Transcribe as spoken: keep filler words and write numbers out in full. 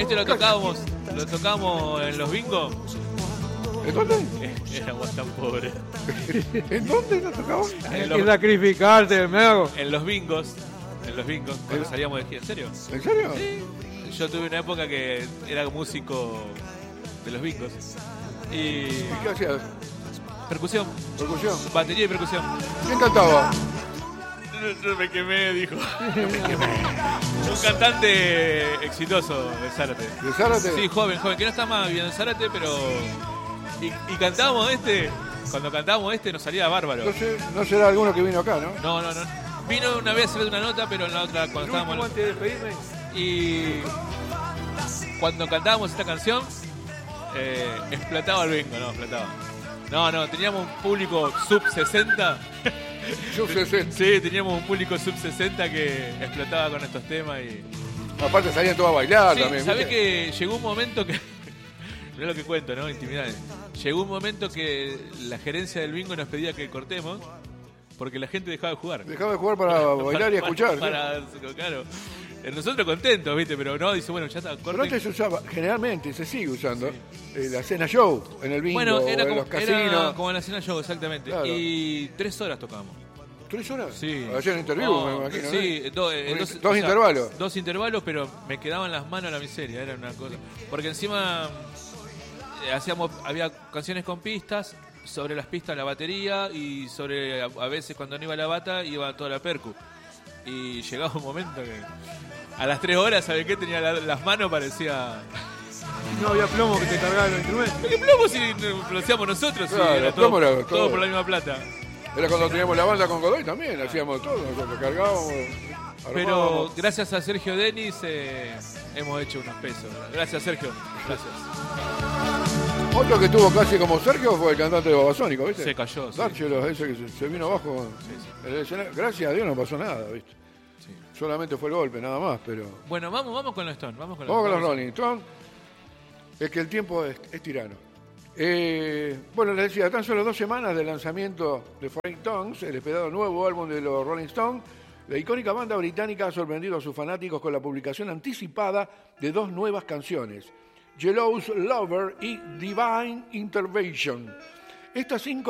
¿Viste? Lo tocábamos, lo tocábamos en los bingos. ¿En dónde? Éramos tan pobres. ¿En dónde lo tocábamos? En que los, sacrificarte, me hago. en los bingos. En los bingos. Cuando ¿En? salíamos de gira. ¿En serio? ¿En serio? Sí. Yo tuve una época que era músico de los bingos. Y. ¿Y qué hacías? Percusión. ¿Percusión? Batería y percusión. ¿Quién cantaba? Yo me quemé, dijo. Un cantante exitoso de Zárate. ¿De Zárate? Sí, joven, joven, que no está más bien en Zárate, pero. Y, y cantábamos este. Cuando cantábamos este nos salía bárbaro. No, sé, no será alguno que vino acá, ¿no? No, no, no. Vino una vez a hacer una nota, pero en la otra cuando estábamos. Antes de despedirme. Y. Cuando cantábamos esta canción, eh, explotaba el bingo, no, explotaba. No, no, teníamos un público sub sesenta. Sub sesenta. Sí, teníamos un público sub sesenta que explotaba con estos temas y... Aparte salían todos a bailar Sí, también. ¿sabés ¿viste? que llegó un momento que... No es lo que cuento, ¿no? Intimidades. Llegó un momento que la gerencia del bingo nos pedía que cortemos porque la gente dejaba de jugar. Dejaba de jugar para bailar y escuchar. Para, ¿sí? para- claro. Nosotros contentos, ¿viste? Pero no, dice, bueno, ya está, Pero corten. antes se usaba, generalmente se sigue usando, eh, la cena show en el bingo, Bueno, era o en como, los casinos. era como en la cena show, exactamente. Claro. Y tres horas tocábamos. ¿Tres horas? Sí. Ayer en interview, No, me imagino. Sí, ¿no? do- eh, Un- dos, dos o sea, intervalos. Dos intervalos, pero me quedaban las manos a la miseria, era una cosa. Porque encima eh, hacíamos, había canciones con pistas, sobre las pistas la batería y sobre, a, a veces cuando no iba la bata, iba toda la percu. Y llegaba un momento que a las tres horas, ¿sabes qué? Tenía la- las manos, parecía... No había plomo que te cargaba los instrumentos. ¿Qué plomo si lo hacíamos nosotros? Sí, Claro, era plomo todo, era todo todo. por la misma plata. Era cuando teníamos la banda con Godoy también, hacíamos todo, nosotros cargábamos, Pero armábamos. gracias a Sergio Denis eh, hemos hecho unos pesos. Gracias, Sergio. Gracias. Otro que tuvo casi como Sergio fue el cantante de Babasónico, ¿viste? Se cayó, sí. D'Argelos, ese que se, se vino abajo. Sí, sí. en el escenario. Gracias a Dios no pasó nada, ¿viste? Sí. Solamente fue el golpe, nada más, pero... Bueno, vamos, vamos con los Stones. Vamos con los, Vamos con los vamos. Rolling Stones. Es que el tiempo es, es tirano. Eh, bueno, les decía, tan solo dos semanas del lanzamiento de Rolling Stones, el esperado nuevo álbum de los Rolling Stones, la icónica banda británica ha sorprendido a sus fanáticos con la publicación anticipada de dos nuevas canciones, Yellow's Lover y Divine Intervention. Estas cinco